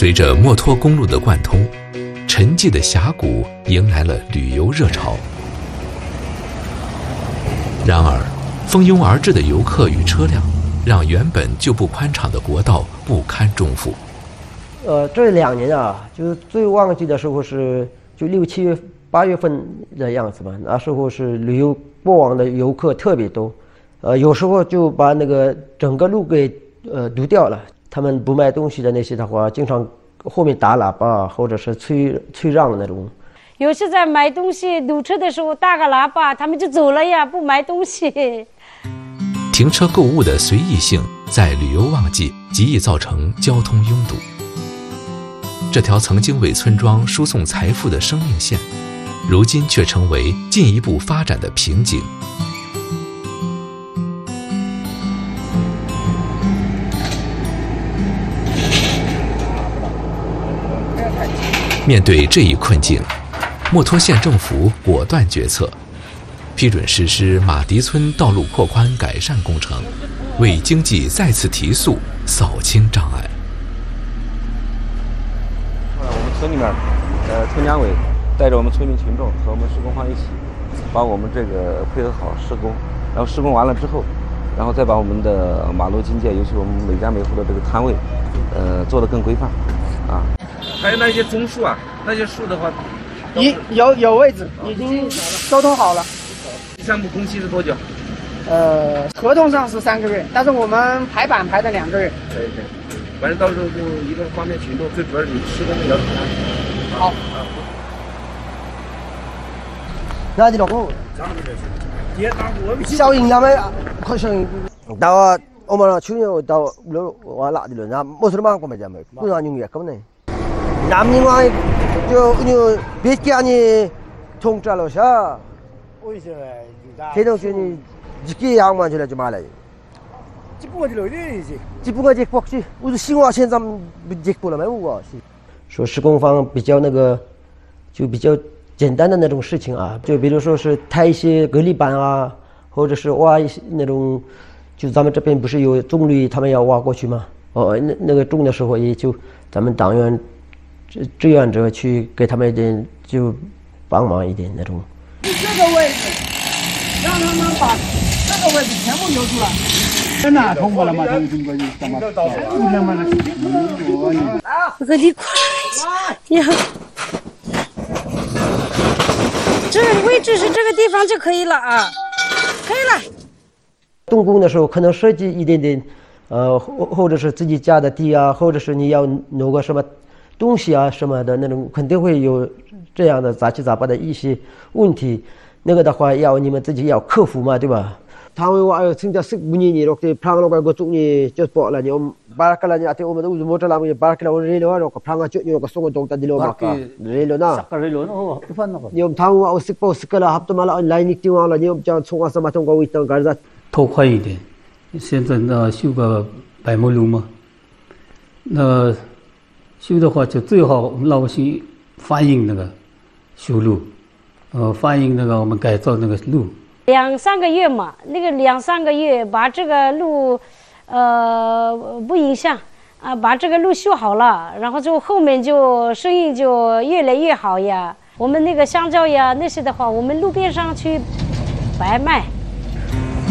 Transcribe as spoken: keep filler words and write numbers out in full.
随着墨脱公路的贯通，沉寂的峡谷迎来了旅游热潮。然而，蜂拥而至的游客与车辆，让原本就不宽敞的国道不堪重负。 呃，这两年啊，就是最旺季的时候是就六七月、八月份的样子嘛，那时候是旅游过往的游客特别多，呃，有时候就把那个整个路给呃堵掉了。他们不卖东西的那些的话，经常后面打喇叭或者是催催让的那种。 有时在买东西堵车的时候打个喇叭，他们就走了呀，不买东西。 停车购物的随意性，在旅游旺季极易造成交通拥堵。这条曾经为村庄输送财富的生命线，如今却成为进一步发展的瓶颈。面对这一困境，墨脱县政府果断决策，批准实施马迪村道路扩宽改善工程，为经济再次提速扫清障碍。 我们村里面，呃，村两委带着我们村民群众和我们施工方一起，把我们这个配合好施工，然后施工完了之后，然后再把我们的马路经界，尤其我们每家每户的这个摊位，呃，做得更规范，啊。还有那些棕树啊，那些树的话， 一有有位置，已经沟通好了。 第三步工期是多久？ 呃，合同上是三个月，但是我们排版排的两个月。 可以可以，反正到时候就一个方便群众，最主要是你施工要平安。 好。 那就老效应他们可能到我们去年到了我哪里了？那没什么过没讲没，不然用也够呢。남님과 저 그냥別개아니 통짜로서 대동준이 지키 양만 줄지 말아요. 찌뿌가지로지. 찌뿌가지 혹시 우리 신화现在不不了没我说施工方比较那个就比较简单的那种事情啊，就比如说是抬一些隔离板啊，或者是挖一些那种，就咱们这边不是有种绿，他们要挖过去吗？哦，那那个种的时候也就咱们党员。志志愿者去给他们一点就帮忙一点那种。 这个位置，让他们把这个位置全部留出来。真的通过了吗？通过就干嘛？今天嘛， 我和你过来，呀，这个位置是这个地方就可以了啊，可以了。 动工的时候可能设计一点点，呃，或或者是自己家的地啊，或者是你要弄个什么。东西啊什么的那种肯定会有这样的杂七杂八的一些问题，那个的话要你们自己要克服嘛，对吧？당외와 진짜 문인이 이렇게 프랑을 걸고 쪽니 저 뻗라니 바라클라니 아테 오면 우즈 모텔라고 바라클라 레일로 하고 프랑아 쪽 이거 쏘고 동다 딜로 막까 레일로나 사카레일로나 어 이판나 봐. 님 당외와 스포 스컬라 합도말라 온라인 띵와라 님 저 총아서 마통 거고 있던 가르자 拓宽一点，现在呢修个百亩路嘛，那。修的话就最好我们老百姓反映那个修路，呃，反映那个我们改造那个路。 两三个月嘛，那个两三个月把这个路，呃，不影响啊，把这个路修好了，然后就后面就生意就越来越好呀。我们那个香蕉呀那些的话，我们路边上去白卖。